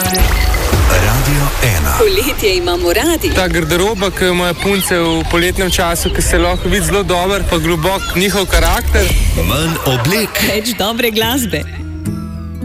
Radio 1. Poletje imamo radi. Ta garderoba, ki jo imajo punce v poletnem času, ki se lahko vidi zelo dober, pa globok njihov karakter. Manj oblek. Več dobre glasbe.